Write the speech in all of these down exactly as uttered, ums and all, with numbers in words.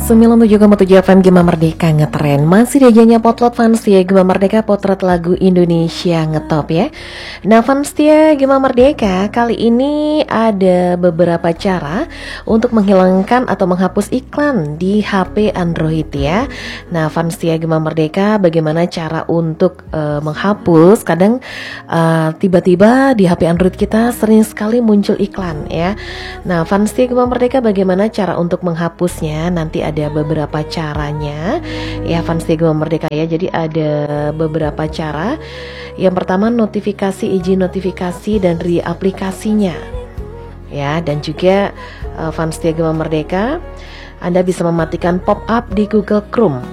sembilan puluh tujuh koma tujuh F M Gema Merdeka ngetren. Masih diajanya potlot Fanstia Gema Merdeka potret lagu Indonesia ngetop ya. Nah Fanstia Gema Merdeka kali ini ada beberapa cara untuk menghilangkan atau menghapus iklan di H P Android ya. Nah Fanstia Gema Merdeka bagaimana cara untuk uh, menghapus. Kadang uh, tiba-tiba di H P Android kita sering sekali muncul iklan ya. Nah Fanstia Gema Merdeka bagaimana cara untuk menghapusnya. Nanti ada beberapa caranya ya Fanstia Gema Merdeka ya. Jadi ada beberapa cara. Yang pertama notifikasi, izin notifikasi dan dari aplikasinya ya. Dan juga uh, Fanstia Gema Merdeka, Anda bisa mematikan pop-up di Google Chrome.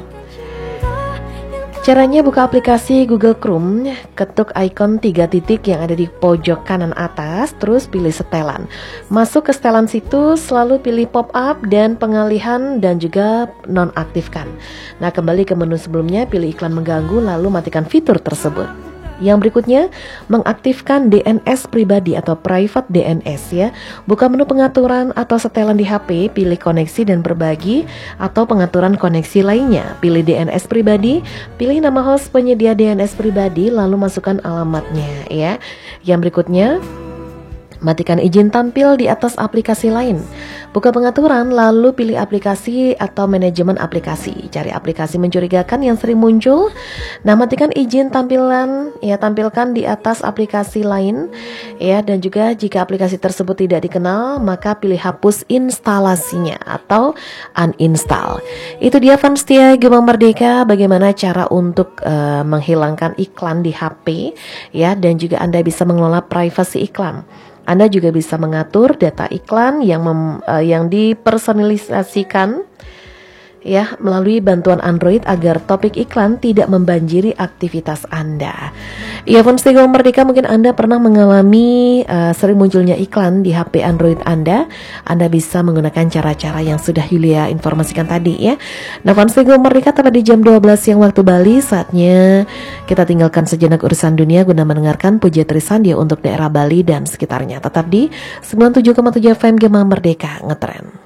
Caranya buka aplikasi Google Chrome, ketuk ikon tiga titik yang ada di pojok kanan atas, terus pilih setelan. Masuk ke setelan situ, selalu pilih pop-up dan pengalihan dan juga nonaktifkan. Nah kembali ke menu sebelumnya, pilih iklan mengganggu lalu matikan fitur tersebut. Yang berikutnya, mengaktifkan D N S pribadi atau private D N S ya. Buka menu pengaturan atau setelan di H P, pilih koneksi dan berbagi atau pengaturan koneksi lainnya. Pilih D N S pribadi, pilih nama host penyedia D N S pribadi, lalu masukkan alamatnya ya. Yang berikutnya, matikan izin tampil di atas aplikasi lain. Buka pengaturan lalu pilih aplikasi atau manajemen aplikasi. Cari aplikasi mencurigakan yang sering muncul. Nah, matikan izin tampilan ya, tampilkan di atas aplikasi lain ya. Dan juga jika aplikasi tersebut tidak dikenal, maka pilih hapus instalasinya atau uninstall. Itu dia Fanstia Gema Merdeka, bagaimana cara untuk uh, menghilangkan iklan di H P ya. Dan juga Anda bisa mengelola privasi iklan. Anda juga bisa mengatur data iklan yang mem, uh, yang dipersonalisasikan ya melalui bantuan Android agar topik iklan tidak membanjiri aktivitas Anda. Ya Fanstia Gema Merdeka, mungkin Anda pernah mengalami uh, sering munculnya iklan di H P Android Anda. Anda bisa menggunakan cara-cara yang sudah Yulia informasikan tadi ya. Nah Fanstia Gema Merdeka tepat di jam dua belas siang waktu Bali. Saatnya kita tinggalkan sejenak urusan dunia guna mendengarkan puja Trisandia untuk daerah Bali dan sekitarnya. Tetap di sembilan puluh tujuh koma tujuh F M Gema Merdeka ngetren.